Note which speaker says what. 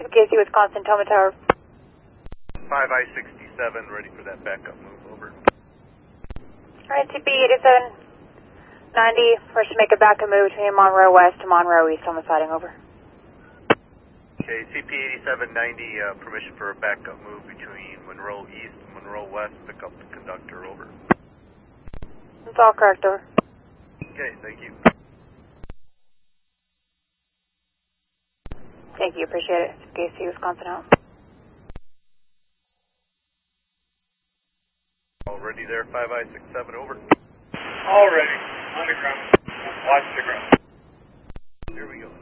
Speaker 1: CPKC, Wisconsin, Toma Tower.
Speaker 2: 5I-67, ready for that backup move, over.
Speaker 1: Alright, CP 8790, we're to make a backup move between Monroe West to Monroe East on the siding, over.
Speaker 2: Okay, CP 8790, permission for a backup move between Monroe East and Monroe West, pick up the conductor, over.
Speaker 1: That's all correct, over.
Speaker 2: Okay, thank you.
Speaker 1: Thank you, appreciate it. CPKC, Wisconsin, out.
Speaker 2: Already there, 5I-67, over.
Speaker 3: All ready. On the ground. Watch the ground.
Speaker 2: Here we go.